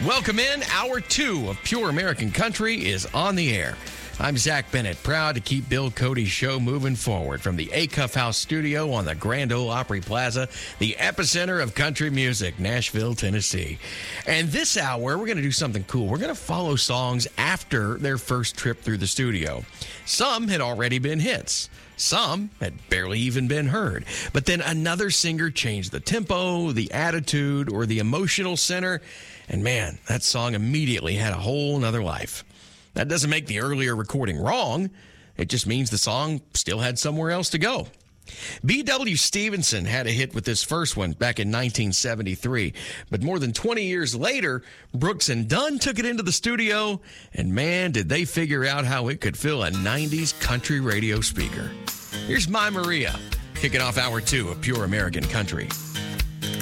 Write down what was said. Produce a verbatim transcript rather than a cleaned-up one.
Welcome in. Hour two of Pure American Country is on the air. I'm Zach Bennett, proud to keep Bill Cody's show moving forward from the Acuff House studio on the Grand Ole Opry Plaza, the epicenter of country music, Nashville, Tennessee. And this hour, we're going to do something cool. We're going to follow songs after their first trip through the studio. Some had already been hits. Some had barely even been heard. But then another singer changed the tempo, the attitude, or the emotional center. And man, that song immediately had a whole nother life. That doesn't make the earlier recording wrong. It just means the song still had somewhere else to go. B W Stevenson had a hit with this first one back in nineteen seventy-three. But more than twenty years later, Brooks and Dunn took it into the studio, and man, did they figure out how it could fill a nineties country radio speaker. Here's My Maria, kicking off hour two of Pure American Country.